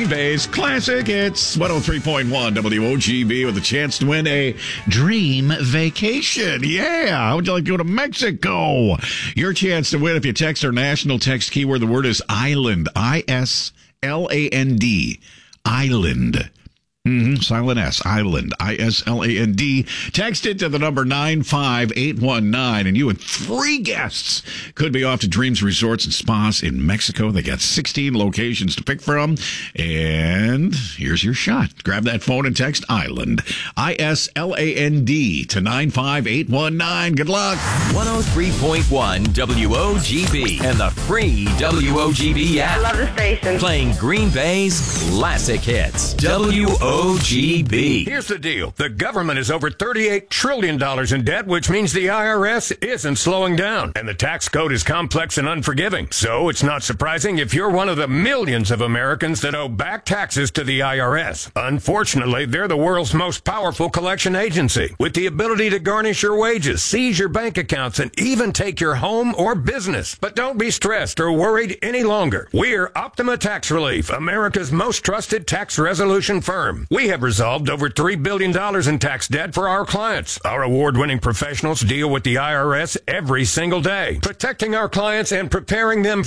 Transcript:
Green Bay's classic. It's 103.1 WOGB with a chance to win a dream vacation. Yeah. How would you like to go to Mexico? Your chance to win if you text our national text keyword. The word is island. ISLAND. Island. Silent S, Island, ISLAND. Text it to the number 95819, and you and 3 guests could be off to Dreams Resorts and Spas in Mexico. They got 16 locations to pick from, and here's your shot. Grab that phone and text Island, ISLAND, to 95819. Good luck. 103.1 WOGB and the free WOGB app. I love the station. Playing Green Bay's classic hits. WOGB. Here's the deal. The government is over $38 trillion in debt, which means the IRS isn't slowing down. And the tax code is complex and unforgiving. So it's not surprising if you're one of the millions of Americans that owe back taxes to the IRS. Unfortunately, they're the world's most powerful collection agency, with the ability to garnish your wages, seize your bank accounts, and even take your home or business. But don't be stressed or worried any longer. We're Optima Tax Relief, America's most trusted tax resolution firm. We have resolved over $3 billion in tax debt for our clients. Our award-winning professionals deal with the IRS every single day, protecting our clients and preparing them